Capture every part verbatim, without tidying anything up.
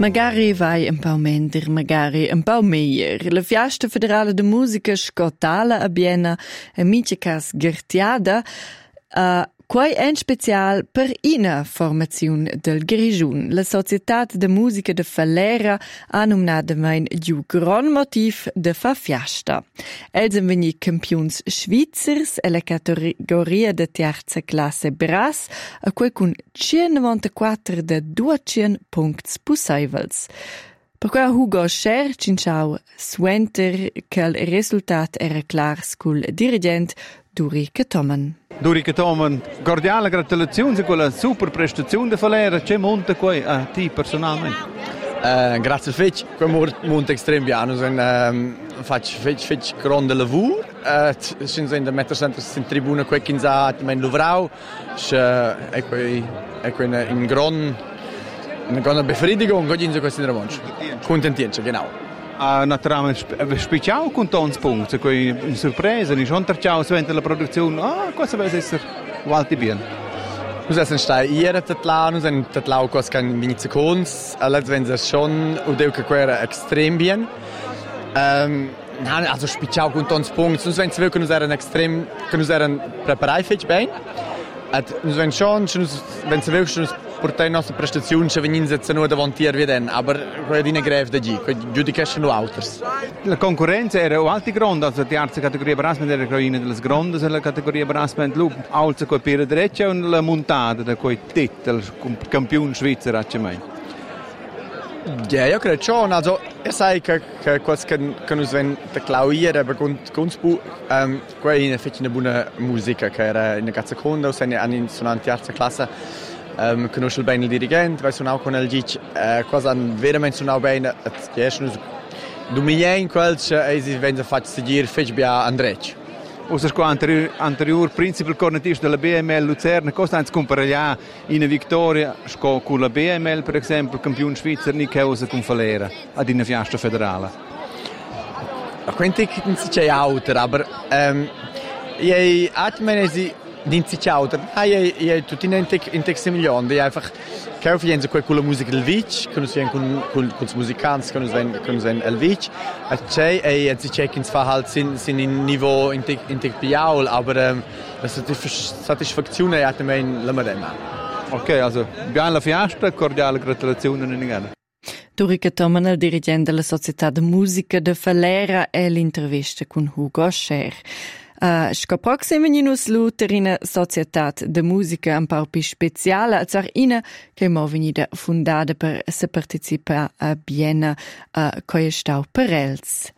Magari vai un po' mender, magari un po' meglio. La Fiesta Federale de Musica Scotala a Biena è micecas gertiada, uh, quai è in special per una formazione del Grigiun. La Società de Musica de Falera ha nominato mein giu gran motiv de fa fiesta. Els han vegni campions svizzers e la categoria de terza classe brass, a quei con centonovantaquattro de duecento punti possibili. Per cui Hugo Scher cinciau suenter che il risultato era clar col dirigente Duri Katoman. Duri Katoman, cordiale gratulazioni per quella super prestazione di Falera. C'è monte qui a te personalmente? Uh, grazie Fitch, qui monte estrem piano, sen um, faccio Fitch Fitch grande lavoro. Uh, sind in der Mettercenter in Tribune qui in Zat, mein Luvrau, è qui è qui in gran eine grande Befriedigung, Gott in so questi revanche. Contentienza, genau. Uh, naturalmente speciale con tanti punti, una sorpresa, non sono terciato durante la produzione. Ah, questo deve essere molto bene. Noi siamo stati ieri tatlau, noi siamo tatlau quasi con venti secondi, allora wenn es schon und auch era extrem bien. Ähm, also speciale con tanti punti, noi wenn es wirklich uns eran extrem, uns eran preparai fit bene. Noi wenn schon, wenn es wirklich portare la nostra prestazione se vengono se noi davanti a vedere, aber quella di negreve da G, giudicano altri. La concorrenza era molto grande, also die terza categoria Brassband era una delle grandi della categoria Brassband, lui alza con piede derecha e la montata da quei titoli campione svizzero a mai. Ja, io credo schon, also io sai che che quasi che che noi ven da clauiere aber con con spu ehm quella è una buona musica che era in una seconda o se ne hanno in terza classe. Um, conosco bene il dirigente, vai suonare con il G I C, uh, cosa veramente suonare bene, e esce dominare in quel e si vende fatto seguire fece bia Andrej. Usa qua anterior anterior principal cornetista della B M L Lucerna, cosa anzi comparare in una vittoria con la B M L per esempio, campione svizzero ni che usa con Falera ad una fiesta federale. Quindi non si c'è auto, aber ehm io atmenesi din sich auto. Ah, io io tutti in in texte milioni, di einfach kaufen jense quella musica del Vic, con us con con con musicanti, con us wenn con us el Vic. A c'è e si check ins Verhalt sind sind in Niveau in in Piaul, aber ähm, das ist die Satisfazione hat mein Lamadema. Ok, also buona fiesta, cordiale gratulazioni in Ghana. Duri Katoman, il dirigente della Società de Musica de Falera, e l'intervista con Hugo Scher. Uh, Sco proxima minus luterina Società de Musica un po' più speciale, a zar ina che mo venida fundada per se partecipa a Biena a uh, koje stau per els.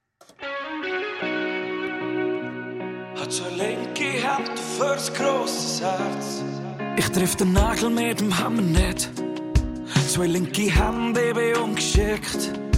Hat so linke Hand fürs großes Herz. Ich triff den Nagel mit dem Hammer nicht. Zwei linke Hände eben umgeschickt.